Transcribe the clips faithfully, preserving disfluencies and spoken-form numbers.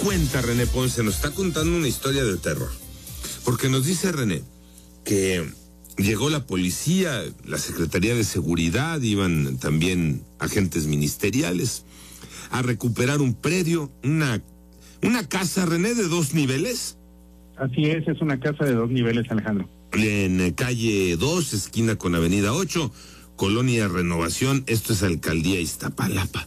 cuenta René Ponce, nos está contando una historia de terror. Porque nos dice René que llegó la policía, la Secretaría de Seguridad, iban también agentes ministeriales a recuperar un predio, una, una casa, René, de dos niveles. Así es, es una casa de dos niveles, Alejandro. En calle dos, esquina con avenida ocho, Colonia Renovación, esto es Alcaldía Iztapalapa,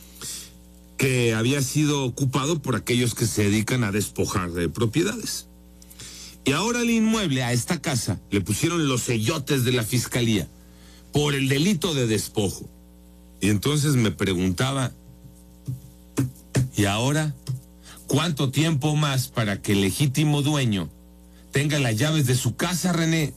que había sido ocupado por aquellos que se dedican a despojar de propiedades. Y ahora el inmueble, a esta casa, le pusieron los sellotes de la fiscalía por el delito de despojo. Y entonces me preguntaba, ¿y ahora cuánto tiempo más para que el legítimo dueño tenga las llaves de su casa, René?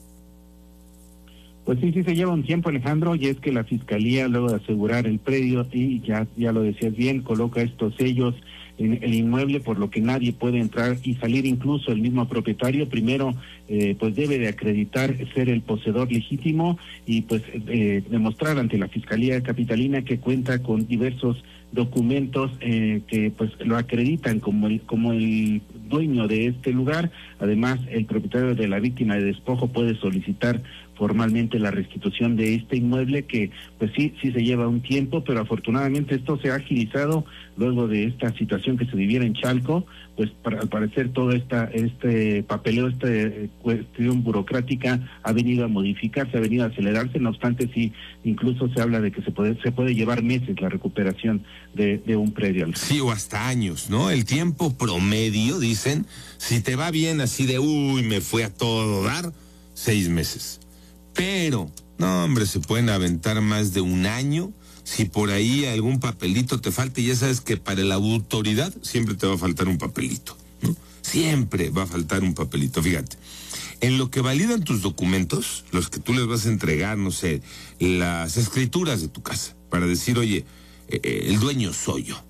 Pues sí, sí se lleva un tiempo, Alejandro, y es que la fiscalía, luego de asegurar el predio, y ya, ya lo decías bien, coloca estos sellos en el inmueble, por lo que nadie puede entrar y salir, incluso el mismo propietario. Primero, eh, pues debe de acreditar ser el poseedor legítimo y pues eh, demostrar ante la Fiscalía Capitalina que cuenta con diversos documentos eh, que pues lo acreditan como el, como el dueño de este lugar. Además, el propietario de la víctima de despojo puede solicitar formalmente la restitución de este inmueble, que pues sí, sí se lleva un tiempo, pero afortunadamente esto se ha agilizado luego de esta situación que se viviera en Chalco. Pues para, al parecer todo esta, este papeleo, esta cuestión burocrática ha venido a modificarse, ha venido a acelerarse. No obstante, sí, incluso se habla de que se puede, se puede llevar meses la recuperación de, de un predio. Sí, o hasta años, ¿no? El tiempo promedio, dicen, si te va bien así de, uy, me fue a todo dar, seis meses. Pero, no, hombre, se pueden aventar más de un año. Si por ahí algún papelito te falta, y ya sabes que para la autoridad siempre te va a faltar un papelito, ¿no? Siempre va a faltar un papelito, fíjate. En lo que validan tus documentos, los que tú les vas a entregar, no sé, las escrituras de tu casa, para decir, oye, eh, el dueño soy yo.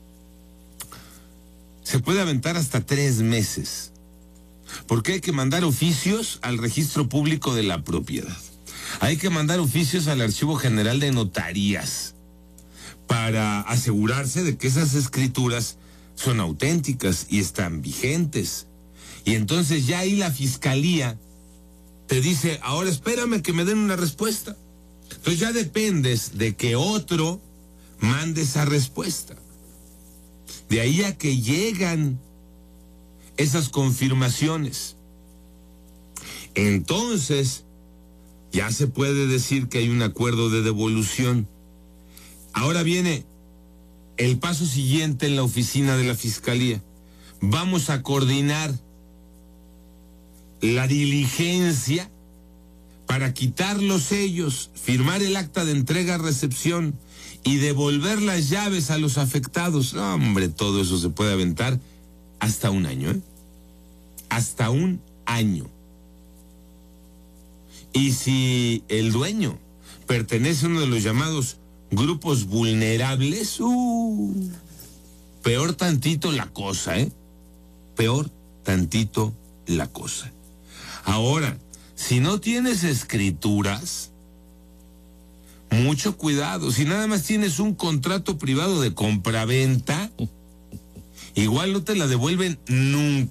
Se puede aventar hasta tres meses. Porque hay que mandar oficios al registro público de la propiedad. Hay que mandar oficios al Archivo General de Notarías para asegurarse de que esas escrituras son auténticas y están vigentes. Y entonces ya ahí la fiscalía te dice, ahora espérame que me den una respuesta. Entonces ya dependes de que otro mande esa respuesta. De ahí a que llegan esas confirmaciones. Entonces, ya se puede decir que hay un acuerdo de devolución. Ahora viene el paso siguiente en la oficina de la Fiscalía. Vamos a coordinar la diligencia para quitar los sellos, firmar el acta de entrega-recepción y devolver las llaves a los afectados. No, hombre, todo eso se puede aventar hasta un año, ¿eh? Hasta un año. Y si el dueño pertenece a uno de los llamados grupos vulnerables, uh, peor tantito la cosa, ¿eh? Peor tantito la cosa. Ahora, si no tienes escrituras, mucho cuidado. Si nada más tienes un contrato privado de compraventa, igual no te la devuelven nunca.